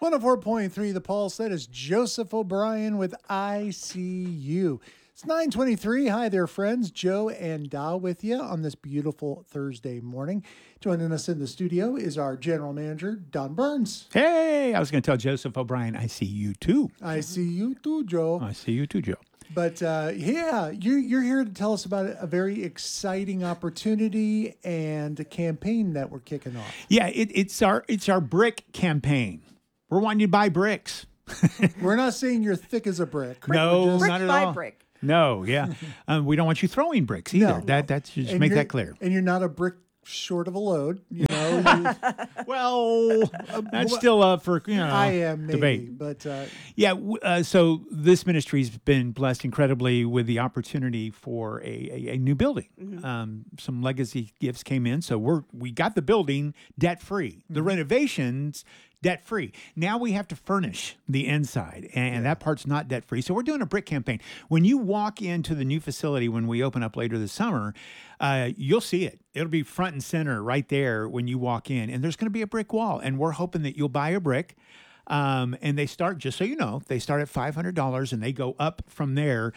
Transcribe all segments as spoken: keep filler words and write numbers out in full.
one oh four point three The Pulse. That is Joseph O'Brien with I C U. It's nine twenty-three. Hi there, friends. Joe and Dow with you on this beautiful Thursday morning. Joining us in the studio is our general manager, Don Burns. Hey, I was going to tell Joseph O'Brien, I see you too. I see you too, Joe. I see you too, Joe. But uh, yeah, you're, you're here to tell us about a very exciting opportunity and a campaign that we're kicking off. Yeah, it, it's our it's our brick campaign. We're wanting you to buy bricks. We're not saying you're thick as a brick. No, Just- Brick not at by all. brick. No, yeah. um, we don't want you throwing bricks either. No. That that's just and make you're- that clear. And you're not a brick short of a load. You know, Well, that's still up for you know I am maybe, debate. but uh, Yeah. w- Uh, so this ministry's been blessed incredibly with the opportunity for a, a, a new building. Um, some legacy gifts came in, so we're we got the building debt free. The renovations debt free. Now we have to furnish the inside, and that part's not debt free. So we're doing a brick campaign. When you walk into the new facility when we open up later this summer, uh, you'll see it. It'll be front and center right there when you walk in, and there's going to be a brick wall. And we're hoping that you'll buy a brick. Um, and they start, just so you know, they start at five hundred dollars and they go up from there.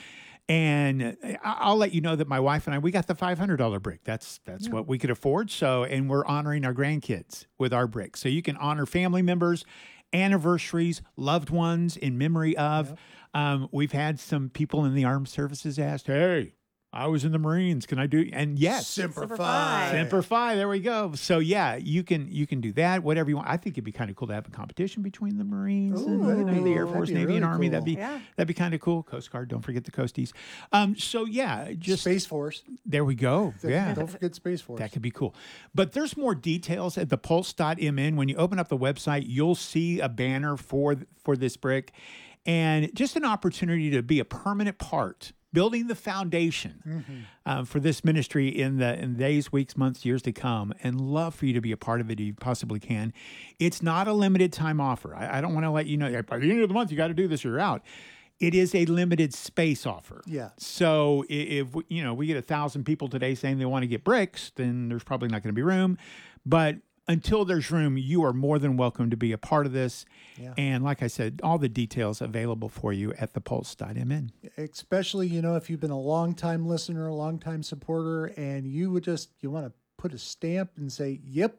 And I- I'll let you know that my wife and I, we got the five hundred dollars brick. That's that's what we could afford. So, and we're honoring our grandkids with our brick. So you can honor family members, anniversaries, loved ones in memory of. Um, we've had some people in the armed services ask, hey, I was in the Marines. Can I do? And yes, Semper Semper Fi. Fi. Semper Fi, there we go. So yeah, you can you can do that, whatever you want. I think it'd be kind of cool to have a competition between the Marines Ooh, and that'd you know, be- the Air that'd Force, be Navy, really and Army. cool. That'd be Yeah. that'd be kind of cool. Coast Guard, don't forget the Coasties. Um, so yeah, just Space Force. there we go. Yeah. Don't forget Space Force. That could be cool. But there's more details at the pulse dot m n. When you open up the website, you'll see a banner for for this brick and just an opportunity to be a permanent part, building the foundation uh, for this ministry in the in days, weeks, months, years to come, and love for you to be a part of it if you possibly can. It's not a limited time offer. I, I don't want to let you know, by the end of the month, you got to do this or you're out. It is a limited space offer. Yeah. So i- if, you know, we get a thousand people today saying they want to get bricks, then there's probably not going to be room. But until there's room, you are more than welcome to be a part of this. Yeah. And like I said, all the details available for you at the pulse dot m n. Especially, you know, if you've been a long time listener, a long time supporter, and you would just, you want to put a stamp and say, yep,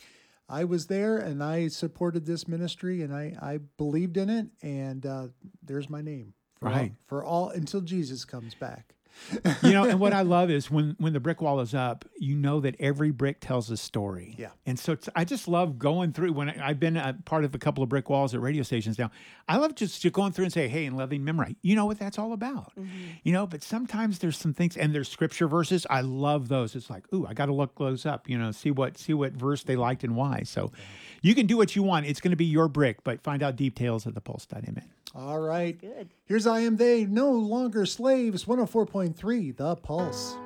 I was there and I supported this ministry and I, I believed in it. And uh, there's my name. For Right. All, for all until Jesus comes back. You know, and what I love is when when the brick wall is up, you know that every brick tells a story. Yeah. And so it's, I just love going through. When I, I've been a part of a couple of brick walls at radio stations now, I love just to going through and say, hey, in loving memory, you know what that's all about. You know, but sometimes there's some things, and there's scripture verses. I love those. It's like, ooh, I got to look those up. You know, see what see what verse they liked and why. So you can do what you want. It's going to be your brick, but find out details at the pulse dot m n. All right. Good. Here's I Am They, No Longer Slaves, one oh four point three The Pulse.